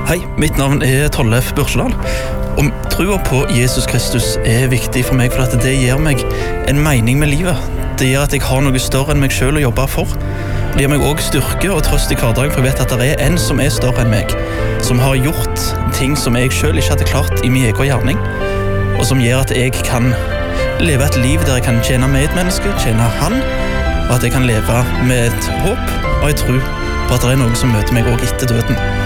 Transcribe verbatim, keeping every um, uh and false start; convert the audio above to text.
Hei, mitt navn er Tollef Børsedal, og troen på Jesus Kristus er viktig for meg, for at det gir meg en mening med livet. Det gjør at jeg har noe større enn meg selv å jobbe for. Det gir meg også styrke og trøst i hverdagen, for jeg vet at det er en som er større enn meg, som har gjort ting som jeg selv ikke hadde klart i min egen gjerning, og som gjør at jeg kan leve et liv der jeg kan tjene medmennesker, tjene han, og at jeg kan leve med et håp og en tro på at det er noe som møter meg også etter døden.